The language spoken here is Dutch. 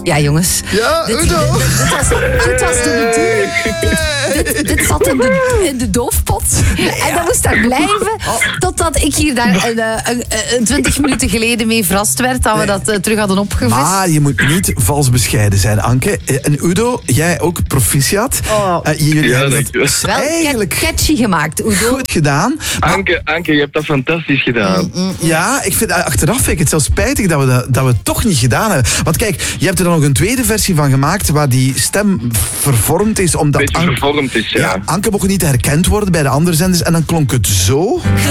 Ja, jongens. Ja, Dit Udo. was de bedoeling. Dit zat in de doofpot. En dat moest daar blijven. Totdat ik hier daar een 20 minuten geleden mee verrast werd. Dat we dat terug hadden opgevist. Maar je moet niet vals bescheiden zijn, Anke. En Udo, jij ook proficiat. Jullie Ja, hebben dankjewel. het Wel eigenlijk catchy gemaakt, Udo. goed gedaan. Anke, je hebt dat fantastisch gedaan. Ja, achteraf vind ik het zelfs spijtig dat we het toch niet gedaan hebben. Want kijk, je hebt er dan nog een tweede versie van gemaakt waar die stem vervormd is. Omdat Beetje vervormd is, ja. Anke mocht niet herkend worden bij de andere zenders en dan klonk het zo.